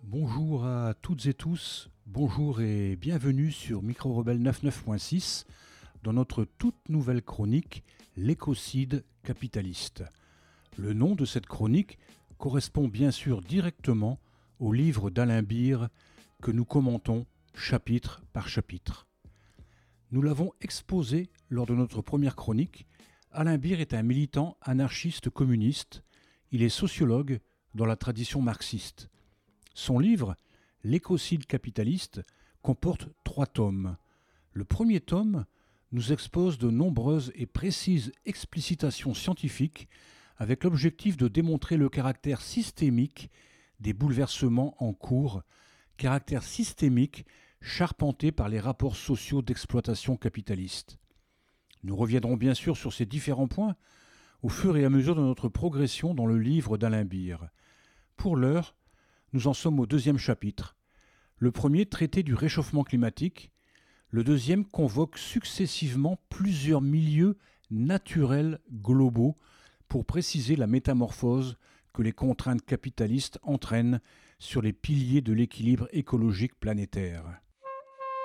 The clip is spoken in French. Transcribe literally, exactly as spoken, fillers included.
Bonjour à toutes et tous, bonjour et bienvenue sur Micro Rebelle quatre-vingt-neuf point six dans notre toute nouvelle chronique L'écocide capitaliste. Le nom de cette chronique correspond bien sûr directement au livre d'Alain Beer que nous commentons chapitre par chapitre. Nous l'avons exposé lors de notre première chronique. Alain Beer est un militant anarchiste communiste. Il est sociologue dans la tradition marxiste. Son livre, L'écocide capitaliste, comporte trois tomes. Le premier tome nous expose de nombreuses et précises explicitations scientifiques avec l'objectif de démontrer le caractère systémique des bouleversements en cours, caractère systémique charpenté par les rapports sociaux d'exploitation capitaliste. Nous reviendrons bien sûr sur ces différents points au fur et à mesure de notre progression dans le livre d'Alain Beer. Pour l'heure, nous en sommes au deuxième chapitre. Le premier traitait du réchauffement climatique. Le deuxième convoque successivement plusieurs milieux naturels globaux pour préciser la métamorphose que les contraintes capitalistes entraînent sur les piliers de l'équilibre écologique planétaire.